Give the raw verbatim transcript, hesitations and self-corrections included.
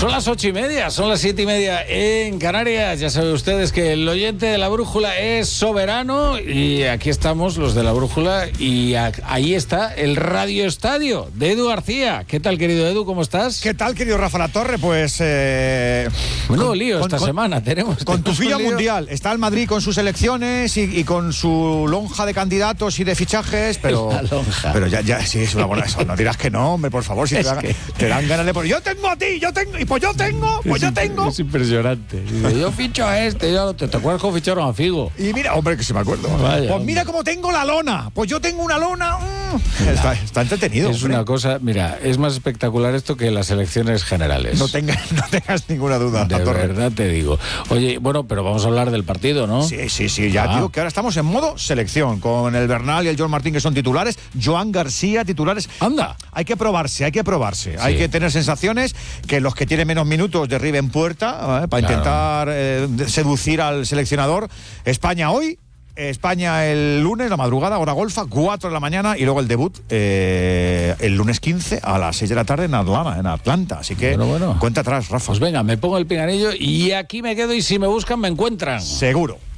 Son las ocho y media, son las siete y media en Canarias. Ya saben ustedes que el oyente de La Brújula es soberano y aquí estamos los de La Brújula y a, ahí está el Radio Estadio de Edu García. ¿Qué tal, querido Edu? ¿Cómo estás? ¿Qué tal, querido Rafa Latorre? Pues... Eh, Bueno, con, lío con, esta con, semana tenemos. Con tu fila lío. mundial. Está el Madrid con sus elecciones y, y con su lonja de candidatos y de fichajes, pero... La lonja. Pero ya, ya, sí, es una buena... Eso, no dirás que no, hombre, por favor, si te dan, que... te dan ganas de... Yo tengo a ti, yo tengo... Y pues yo tengo, pues es yo imp- tengo... Es impresionante. Dice, yo ficho a este, yo, ¿te, ¿te acuerdas cómo ficharon a Figo? Y mira, hombre, que sí me acuerdo. Vaya, pues mira hombre. cómo tengo la lona. Pues yo tengo una lona. Mm. Está, está entretenido. Es hombre. una cosa, mira, es más espectacular esto que las elecciones generales. No, tenga, no tengas ninguna duda. De Latorre. verdad te digo. Oye, bueno, pero vamos a hablar del partido, ¿no? Sí, sí, sí, ya Ah. digo que ahora estamos en modo selección, con el Bernal y el Joan Martín que son titulares, Joan García titulares. Anda. Hay que probarse, hay que probarse, Sí. hay que tener sensaciones, que los que tienen menos minutos derriben puerta, ¿eh? Para Claro. intentar eh, seducir al seleccionador. España hoy, España el lunes, la madrugada, hora golfa, cuatro de la mañana, y luego el debut eh, el lunes quince a las seis de la tarde en Atlanta, en Atlanta. Así que Bueno, bueno. cuenta atrás, Rafa. Pues venga, me pongo el pinganillo y aquí me quedo y si me buscan me encuentran. Seguro.